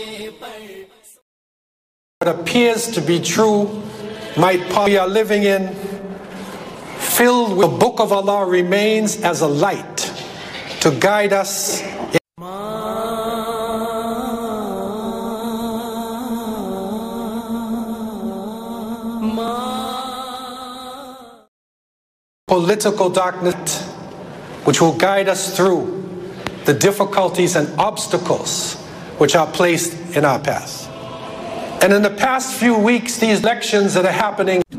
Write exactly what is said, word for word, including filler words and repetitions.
What appears to be true might we are living in, filled with the book of Allah, remains as a light to guide us in political darkness, which will guide us through the difficulties and obstacles which are placed in our path. And in the past few weeks, these elections that are happening